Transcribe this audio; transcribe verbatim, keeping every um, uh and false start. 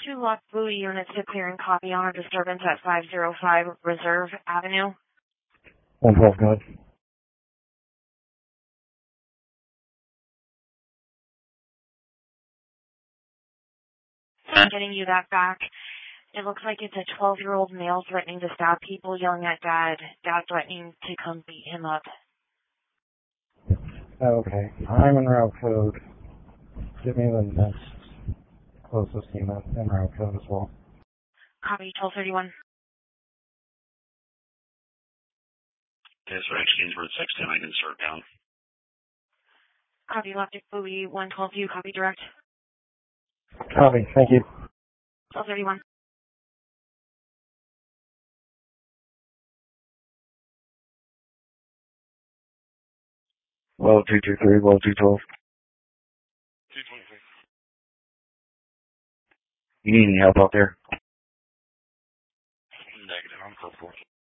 Two lock buoy units to clear and copy on a disturbance at five oh five Reserve Avenue. one twelve, go ahead. I'm getting you that back. It looks like it's a twelve-year-old male threatening to stab people, yelling at Dad. Dad threatening to come beat him up. Okay. I'm en route code. Give me the next closest unit en route code as well. Copy, twelve thirty-one. Yes, for exchange word six ten, I can start down. Copy, Loftic Buoy, one twelve two, copy direct. Copy, thank you. twelve thirty-one. Well, two two three, well, two twelve. two twenty-three. You need any help out there? Negative, I'm full force.